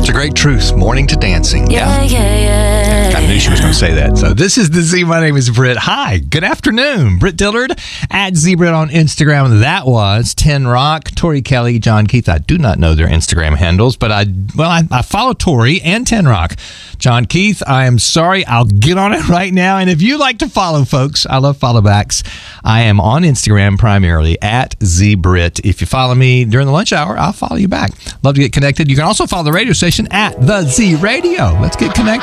a great truth. Morning to dancing. Yeah. I knew she was going to say that. So this is The Z. My name is Britt. Hi. Good afternoon. Britt Dillard at ZBritt on Instagram. That was 10 Rock, Tori Kelly, John Keith. I do not know their Instagram handles, but I follow Tori and 10 Rock. John Keith, I am sorry. I'll get on it right now. And if you like to follow folks, I love follow backs. I am on Instagram primarily at ZBritt. If you follow me during the lunch hour, I'll follow you back. Love to get connected. You can also follow the radio station at The Z Radio. Let's get connected.